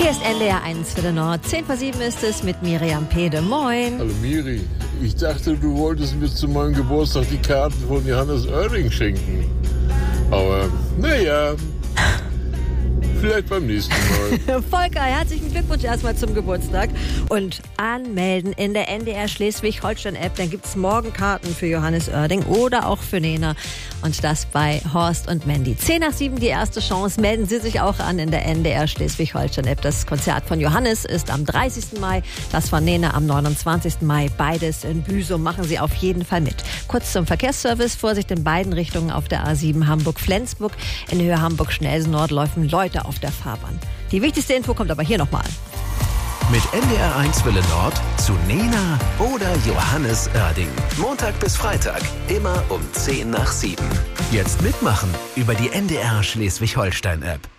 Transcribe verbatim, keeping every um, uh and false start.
Hier ist N D R eins für den Nord. zehn vor sieben ist es mit Miriam Pede. Moin. Hallo Miri, ich dachte, du wolltest mir zu meinem Geburtstag die Karten von Johannes Oerding schenken. Aber naja, vielleicht beim nächsten Mal. Volker, herzlichen Glückwunsch erstmal zum Geburtstag. Und anmelden in der N D R Schleswig-Holstein-App. Dann gibt es morgen Karten für Johannes Oerding oder auch für Nena. Und das bei Horst und Mandy. zehn nach sieben die erste Chance. Melden Sie sich auch an in der N D R Schleswig-Holstein-App. Das Konzert von Johannes ist am dreißigsten Mai. Das von Nena am neunundzwanzigsten Mai. Beides in Büsum. Machen Sie auf jeden Fall mit. Kurz zum Verkehrsservice. Vorsicht in beiden Richtungen auf der A sieben Hamburg-Flensburg. In Höhe Hamburg-Schnelsen-Nord läufen Leute auf der Fahrbahn. Die wichtigste Info kommt aber hier nochmal. Mit N D R eins Welle Nord zu Nena oder Johannes Oerding. Montag bis Freitag, immer um zehn nach sieben. Jetzt mitmachen über die N D R Schleswig-Holstein-App.